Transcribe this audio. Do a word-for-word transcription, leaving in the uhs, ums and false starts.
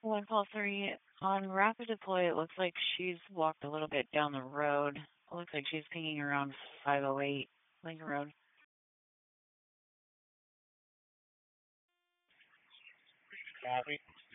One call three. On rapid deploy, it looks like she's walked a little bit down the road. It looks like she's pinging around five oh eight Lincoln Road. Copy.